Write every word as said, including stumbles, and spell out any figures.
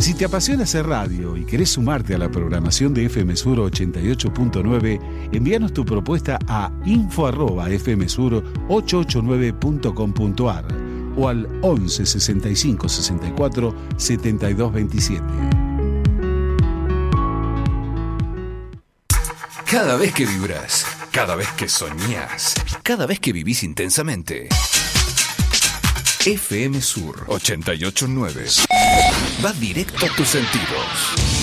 Si te apasiona hacer radio y querés sumarte a la programación de F M Sur ochenta y ocho punto nueve, envíanos tu propuesta a info arroba f m sur ochocientos ochenta y nueve punto com punto a r o al once sesenta y cinco sesenta y cuatro setenta y dos veintisiete. Cada vez que vibras, cada vez que soñás, cada vez que vivís intensamente, F M Sur ochenta y ocho punto nueve va directo a tus sentidos.